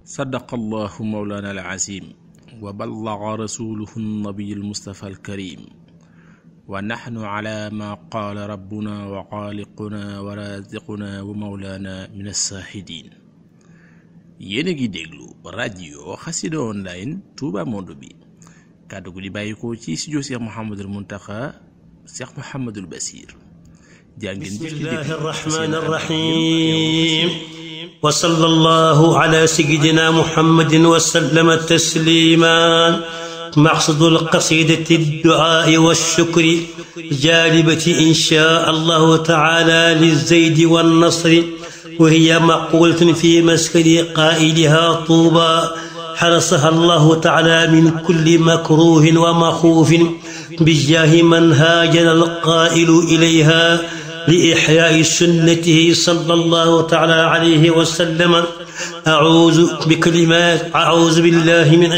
صدق الله مولانا العظيم وبلغ رسوله النبي المصطفى الكريم ونحن على ما قال ربنا وخالقنا ورازقنا ومولانا من الشاهدين. yéen a ngi déglu rajo Xassida Online Touba Monde bi kàddu gu di bàyyikoo ci studio Cheikh Mouhamadul Mountakha Cheikh Mouhamadul Bassir. bismillahi rahmani rahim wa sallallahu ala sayyidina Muhammadin wa sallama tasliman. مقصد القصيدة الدعاء والشكر جالبة إن شاء الله تعالى للزيد والنصر، وهي مقولة في مسكن قائلها طوبى حرسها الله تعالى من كل مكروه ومخوف بجاه من هاجر القائل إليها لإحياء سنته صلى الله تعالى عليه وسلم. أعوذ بالله من